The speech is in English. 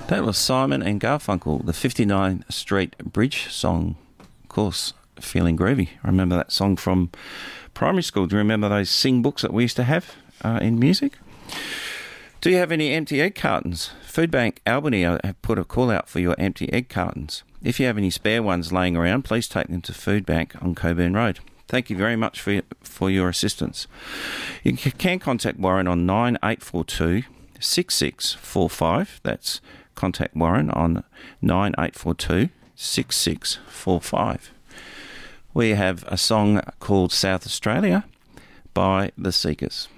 That was Simon and Garfunkel, the 59th Street Bridge song. Of course, Feeling Groovy. I remember that song from primary school. Do you remember those sing books that we used to have in music? Do you have any empty egg cartons? Food Bank Albany have put a call out for your empty egg cartons. If you have any spare ones laying around, please take them to Food Bank on Coburn Road. Thank you very much for your assistance. You can contact Warren on 9842 6645. That's contact Warren on 9842 6645. We have a song called South Australia by The Seekers.